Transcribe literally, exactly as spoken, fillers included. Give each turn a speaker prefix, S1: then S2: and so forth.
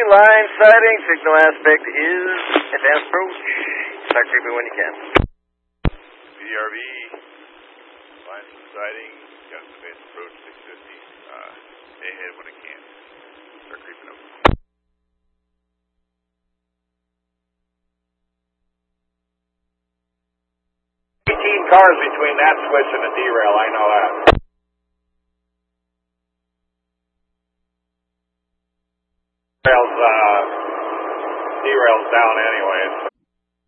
S1: line sighting. Signal aspect is advanced approach. Start creeping when you can.
S2: B D R V, line sighting, got an advanced approach, six fifty. Uh, stay ahead when I can. Start creeping over.
S3: eighteen cars between that switch and the derail, I know that.